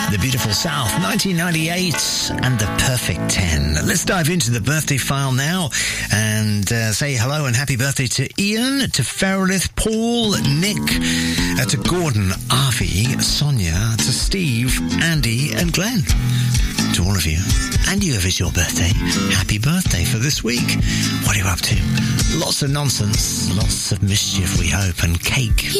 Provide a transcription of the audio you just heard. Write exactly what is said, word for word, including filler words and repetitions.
The Beautiful South, nineteen ninety-eight, and The Perfect ten. Let's dive into the birthday file now and uh, say hello and happy birthday to Ian, to Ferelith, Paul, Nick, uh, to Gordon, Avi, Sonia, to Steve, Andy, and Glenn. To all of you, and you if it's your birthday, happy birthday for this week. What are you up to? Lots of nonsense, lots of mischief, we hope, and cake.